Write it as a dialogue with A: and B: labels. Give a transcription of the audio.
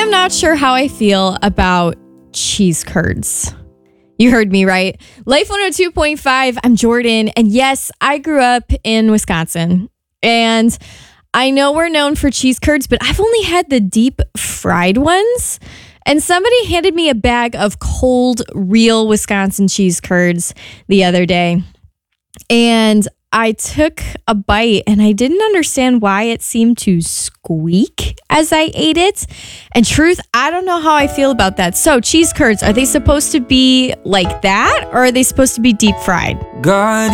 A: am not sure how I feel about cheese curds. You heard me right. Life 102.5, I'm Jordan. And yes, I grew up in Wisconsin. And I know we're known for cheese curds, but I've only had the deep fried ones. And somebody handed me a bag of cold, real Wisconsin cheese curds the other day. And I took a bite and I didn't understand why it seemed to squeak as I ate it. And truth, I don't know how I feel about that. So cheese curds, are they supposed to be like that or are they supposed to be deep fried?
B: God